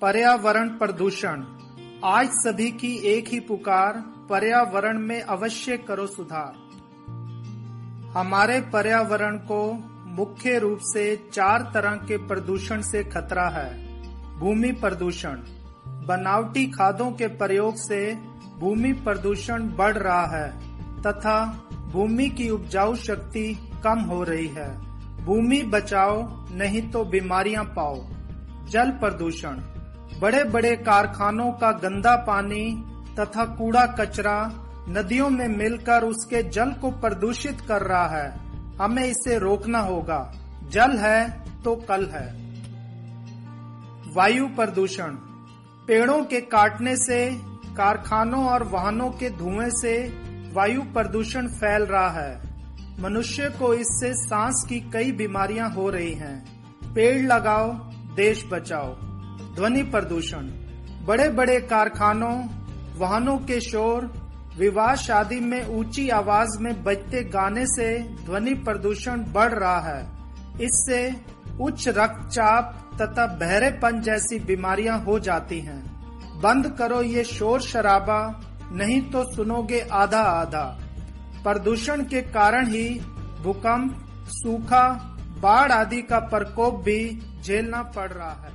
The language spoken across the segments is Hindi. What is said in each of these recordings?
पर्यावरण प्रदूषण। आज सभी की एक ही पुकार, पर्यावरण में अवश्य करो सुधार। हमारे पर्यावरण को मुख्य रूप से 4 तरह के प्रदूषण से खतरा है। भूमि प्रदूषण, बनावटी खादों के प्रयोग से भूमि प्रदूषण बढ़ रहा है तथा भूमि की उपजाऊ शक्ति कम हो रही है। भूमि बचाओ नहीं तो बीमारियां पाओ। जल प्रदूषण, बड़े बड़े कारखानों का गंदा पानी तथा कूड़ा कचरा नदियों में मिलकर उसके जल को प्रदूषित कर रहा है। हमें इसे रोकना होगा। जल है तो कल है। वायु प्रदूषण, पेड़ों के काटने से, कारखानों और वाहनों के धुएं से वायु प्रदूषण फैल रहा है। मनुष्य को इससे सांस की कई बीमारियां हो रही हैं। पेड़ लगाओ, देश बचाओ। ध्वनि प्रदूषण, बड़े बड़े कारखानों, वाहनों के शोर, विवाह शादी में ऊंची आवाज में बजते गाने से ध्वनि प्रदूषण बढ़ रहा है। इससे उच्च रक्तचाप तथा बहरेपन जैसी बीमारियां हो जाती हैं। बंद करो ये शोर शराबा, नहीं तो सुनोगे आधा आधा। प्रदूषण के कारण ही भूकंप, सूखा, बाढ़ आदि का प्रकोप भी झेलना पड़ रहा है।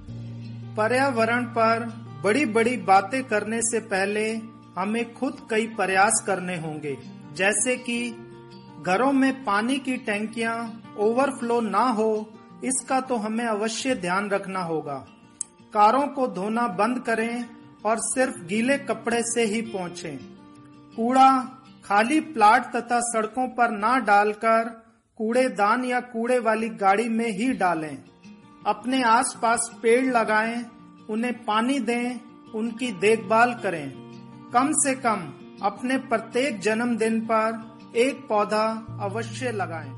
पर्यावरण पर बड़ी बड़ी बातें करने से पहले हमें खुद कई प्रयास करने होंगे, जैसे कि घरों में पानी की टैंकियां ओवरफ्लो ना हो, इसका तो हमें अवश्य ध्यान रखना होगा। कारों को धोना बंद करें और सिर्फ गीले कपड़े से ही पोंछें। कूड़ा खाली प्लाट तथा सड़कों पर ना डालकर कूड़ेदान या कूड़े वाली गाड़ी में ही डालें। अपने आसपास पेड़ लगाएं, उन्हें पानी दें, उनकी देखभाल करें। कम से कम अपने प्रत्येक जन्मदिन पर एक पौधा अवश्य लगाएं।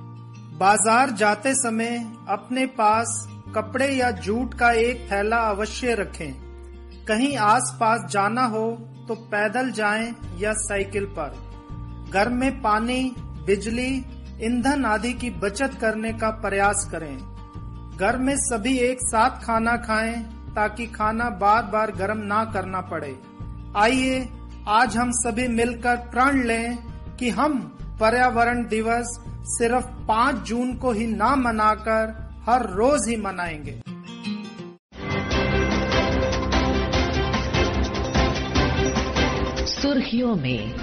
बाजार जाते समय अपने पास कपड़े या जूट का एक थैला अवश्य रखें। कहीं आसपास जाना हो तो पैदल जाएं या साइकिल पर। घर में पानी, बिजली, ईंधन आदि की बचत करने का प्रयास करें। घर में सभी एक साथ खाना खाएं ताकि खाना बार बार गर्म ना करना पड़े। आइए आज हम सभी मिलकर प्रण लें कि हम पर्यावरण दिवस सिर्फ 5 जून को ही ना मनाकर हर रोज ही मनाएंगे। सुर्खियों में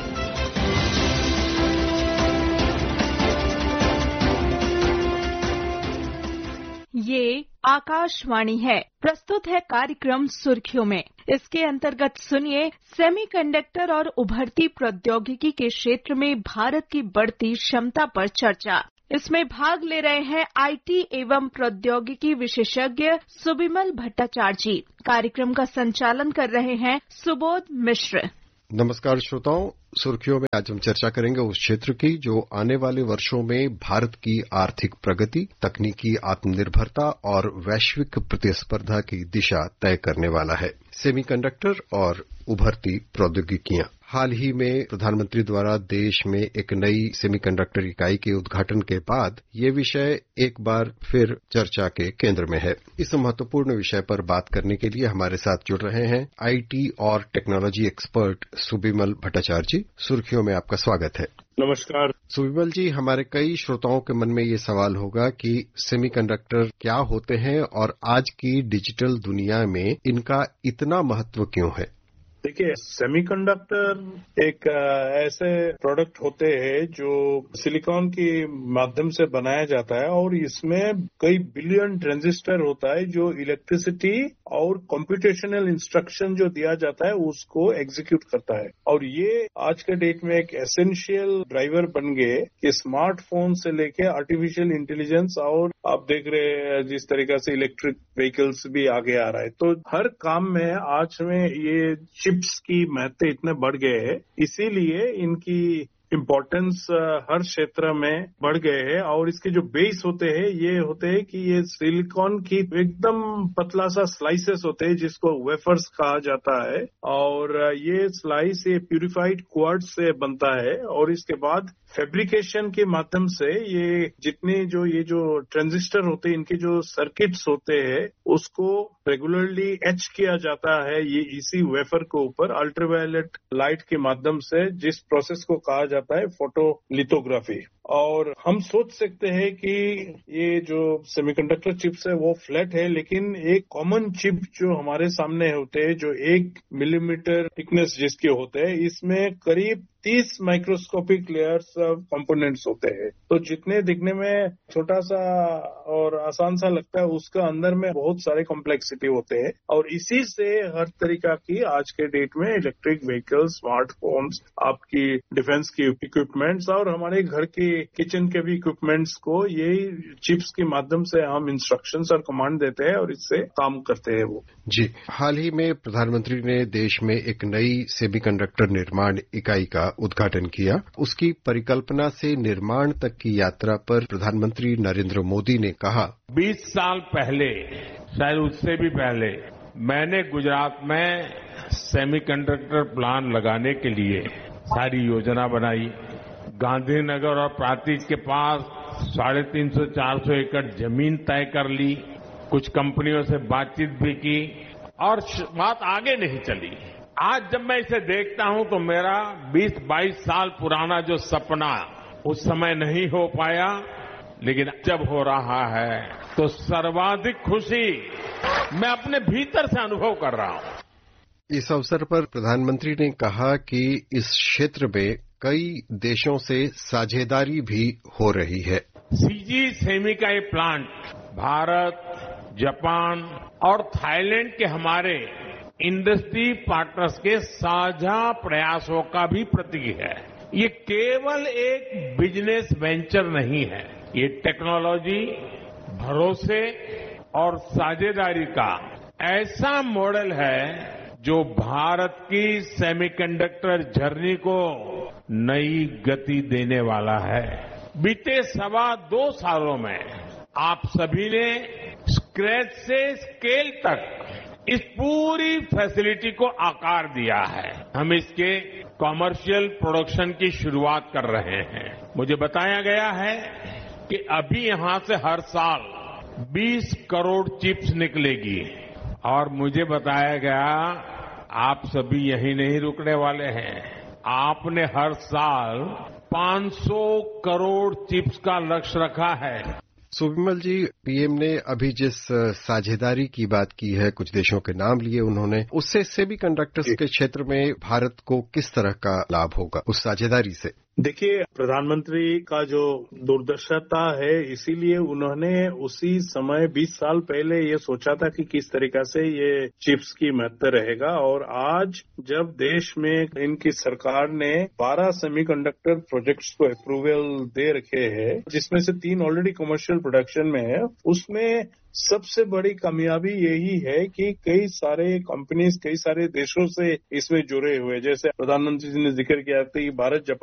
ये आकाशवाणी है। प्रस्तुत है कार्यक्रम सुर्खियों में। इसके अंतर्गत सुनिए सेमीकंडक्टर और उभरती प्रौद्योगिकी के क्षेत्र में भारत की बढ़ती क्षमता पर चर्चा। इसमें भाग ले रहे हैं आईटी एवं प्रौद्योगिकी विशेषज्ञ सुबिमल भट्टाचार्य जी। कार्यक्रम का संचालन कर रहे हैं सुबोध मिश्र। नमस्कार श्रोताओं, सुर्खियों में आज हम चर्चा करेंगे उस क्षेत्र की जो आने वाले वर्षों में भारत की आर्थिक प्रगति, तकनीकी आत्मनिर्भरता और वैश्विक प्रतिस्पर्धा की दिशा तय करने वाला है। सेमीकंडक्टर और उभरती प्रौद्योगिकियां। हाल ही में प्रधानमंत्री द्वारा देश में एक नई सेमीकंडक्टर इकाई के उद्घाटन के बाद ये विषय एक बार फिर चर्चा के केंद्र में है। इस महत्वपूर्ण विषय पर बात करने के लिए हमारे साथ जुड़ रहे हैं आईटी और टेक्नोलॉजी एक्सपर्ट सुबिमल भट्टाचार्य जी। सुर्खियों में आपका स्वागत है। नमस्कार सुबिमल जी। हमारे कई श्रोताओं के मन में ये सवाल होगा कि सेमीकंडक्टर क्या होते हैं और आज की डिजिटल दुनिया में इनका इतना महत्व क्यों है? देखिए, सेमीकंडक्टर एक ऐसे प्रोडक्ट होते हैं जो सिलिकॉन के माध्यम से बनाया जाता है और इसमें कई बिलियन ट्रांजिस्टर होता है जो इलेक्ट्रिसिटी और कंप्यूटेशनल इंस्ट्रक्शन जो दिया जाता है उसको एग्जीक्यूट करता है। और ये आज के डेट में एक एसेंशियल ड्राइवर बन गए कि स्मार्टफोन से लेके आर्टिफिशियल इंटेलिजेंस और आप देख रहे हैं जिस तरीके से इलेक्ट्रिक व्हीकल्स भी आगे आ रहा है। तो हर काम में आज में ये चिप्स की महत्व इतने बढ़ गए हैं, इसीलिए इनकी इम्पोर्टेंस हर क्षेत्र में बढ़ गए हैं और इसके जो बेस होते हैं ये होते हैं कि ये सिलिकॉन की एकदम पतला सा स्लाइसेस होते हैं जिसको वेफर्स कहा जाता है और ये स्लाइस ये प्यूरिफाइड क्वार्ट्ज से बनता है और इसके बाद फैब्रिकेशन के माध्यम से ये जितने ये जो ट्रांजिस्टर होते हैं इनके जो सर्किट्स होते हैं उसको रेगुलरली एच किया जाता है ये इसी वेफर के ऊपर अल्ट्रावायलेट लाइट के माध्यम से जिस प्रोसेस को कहा जाता है फोटोलिथोग्राफी। और हम सोच सकते हैं कि ये जो सेमीकंडक्टर चिप्स है वो फ्लैट है लेकिन एक कॉमन चिप जो हमारे सामने होते हैं जो 1 मिलीमीटर थिकनेस जिसके होते हैं इसमें करीब 30 माइक्रोस्कोपिक लेयर्स कंपोनेंट्स होते हैं। तो जितने दिखने में छोटा सा और आसान सा लगता है उसका अंदर में बहुत सारे कॉम्प्लेक्सिटी होते हैं और इसी से हर तरीका की आज के डेट में इलेक्ट्रिक व्हीकल्स, स्मार्टफोन्स, आपकी डिफेंस की इक्विपमेंट्स और हमारे घर के किचन के भी इक्विपमेंट्स को यही चिप्स के माध्यम से हम इंस्ट्रक्शंस और कमांड देते हैं और इससे काम करते हैं वो। जी, हाल ही में प्रधानमंत्री ने देश में एक नई सेमीकंडक्टर निर्माण इकाई का उद्घाटन किया। उसकी परिकल्पना से निर्माण तक की यात्रा पर प्रधानमंत्री नरेंद्र मोदी ने कहा, 20 साल पहले, शायद उससे भी पहले, मैंने गुजरात में सेमीकंडक्टर प्लांट लगाने के लिए सारी योजना बनाई। गांधीनगर और प्रांतिज के पास 350-400 एकड़ जमीन तय कर ली, कुछ कंपनियों से बातचीत भी की और बात आगे नहीं चली। आज जब मैं इसे देखता हूं तो मेरा 20-22 साल पुराना जो सपना उस समय नहीं हो पाया, लेकिन जब हो रहा है तो सर्वाधिक खुशी मैं अपने भीतर से अनुभव कर रहा हूं। इस अवसर पर प्रधानमंत्री ने कहा कि इस क्षेत्र में कई देशों से साझेदारी भी हो रही है। सीजी सेमी का ये प्लांट भारत, जापान और थाईलैंड के हमारे इंडस्ट्री पार्टनर्स के साझा प्रयासों का भी प्रतीक है। ये केवल एक बिजनेस वेंचर नहीं है, ये टेक्नोलॉजी, भरोसे और साझेदारी का ऐसा मॉडल है जो भारत की सेमीकंडक्टर जर्नी को नई गति देने वाला है। बीते 2.25 सालों में आप सभी ने स्क्रैच से स्केल तक इस पूरी फैसिलिटी को आकार दिया है। हम इसके कॉमर्शियल प्रोडक्शन की शुरुआत कर रहे हैं। मुझे बताया गया है कि अभी यहां से हर साल 20 करोड़ चिप्स निकलेगी और मुझे बताया गया आप सभी यही नहीं रुकने वाले हैं। आपने हर साल 500 करोड़ चिप्स का लक्ष्य रखा है। सुविमल जी, पीएम ने अभी जिस साझेदारी की बात की है, कुछ देशों के नाम लिए उन्होंने, उससे सेमीकंडक्टर्स के क्षेत्र में भारत को किस तरह का लाभ होगा उस साझेदारी से? देखिए, प्रधानमंत्री का जो दूरदर्शिता है इसीलिए उन्होंने उसी समय 20 साल पहले ये सोचा था कि किस तरीका से ये चिप्स की महत्व रहेगा और आज जब देश में इनकी सरकार ने 12 सेमीकंडक्टर प्रोजेक्ट्स को अप्रूवल दे रखे हैं जिसमें से 3 ऑलरेडी कमर्शियल प्रोडक्शन में है, उसमें सबसे बड़ी कामयाबी यही है कि कई सारे कंपनीज कई सारे देशों से इसमें जुड़े हुए, जैसे प्रधानमंत्री जी ने जिक्र किया था कि भारत, जापान